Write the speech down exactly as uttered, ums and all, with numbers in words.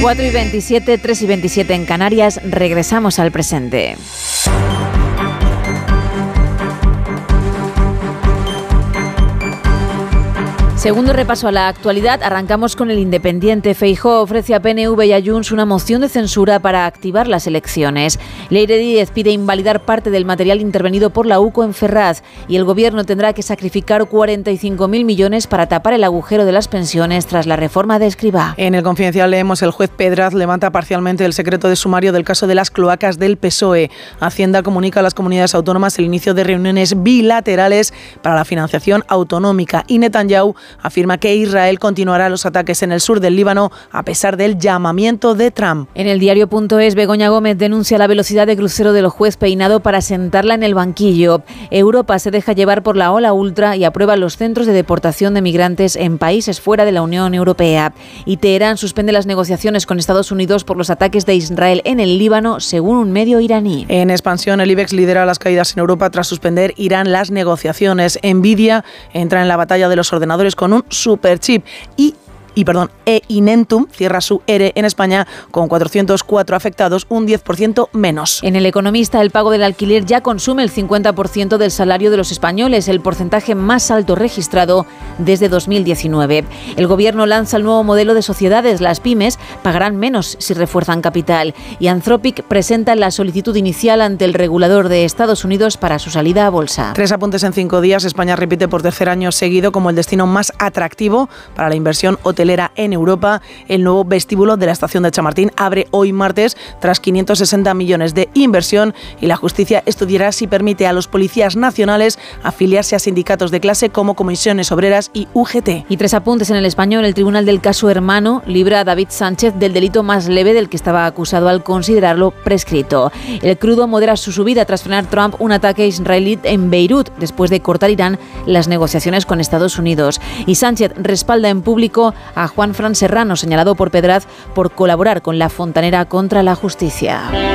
cuatro y veintisiete, tres y veintisiete en Canarias, regresamos al presente. Segundo repaso a la actualidad, arrancamos con El Independiente. Feijóo ofrece a P N V y a Junts una moción de censura para activar las elecciones. Leire Díez pide invalidar parte del material intervenido por la UCO en Ferraz y el Gobierno tendrá que sacrificar cuarenta y cinco mil millones para tapar el agujero de las pensiones tras la reforma de Escrivá. En El Confidencial leemos: el juez Pedraz levanta parcialmente el secreto de sumario del caso de las cloacas del P S O E. Hacienda comunica a las comunidades autónomas el inicio de reuniones bilaterales para la financiación autonómica y Netanyahu afirma que Israel continuará los ataques en el sur del Líbano a pesar del llamamiento de Trump. En el diario.es, Begoña Gómez denuncia la velocidad de crucero del juez Peinado para sentarla en el banquillo. Europa se deja llevar por la ola ultra y aprueba los centros de deportación de migrantes en países fuera de la Unión Europea. Y Teherán suspende las negociaciones con Estados Unidos por los ataques de Israel en el Líbano, según un medio iraní. En expansión, el IBEX lidera las caídas en Europa tras suspender Irán las negociaciones. Nvidia entra en la batalla de los ordenadores con un superchip y Y perdón, e Inentum cierra su E R E en España con cuatrocientos cuatro afectados, un diez por ciento menos. En El Economista, el pago del alquiler ya consume el cincuenta por ciento del salario de los españoles, el porcentaje más alto registrado desde dos mil diecinueve. El Gobierno lanza el nuevo modelo de sociedades. Las pymes pagarán menos si refuerzan capital. Y Anthropic presenta la solicitud inicial ante el regulador de Estados Unidos para su salida a bolsa. Tres apuntes en cinco días. España repite por tercer año seguido como el destino más atractivo para la inversión hotelera en Europa. El nuevo vestíbulo de la estación de Chamartín abre hoy martes tras quinientos sesenta millones de inversión y la justicia estudiará si permite a los policías nacionales afiliarse a sindicatos de clase como Comisiones Obreras y U G T. Y tres apuntes en El Español. El tribunal del caso Hermano libra a David Sánchez del delito más leve del que estaba acusado al considerarlo prescrito. El crudo modera su subida tras frenar Trump un ataque israelí en Beirut después de cortar Irán las negociaciones con Estados Unidos. Y Sánchez respalda en público a Juan Fran Serrano, señalado por Pedraz por colaborar con la fontanera contra la justicia.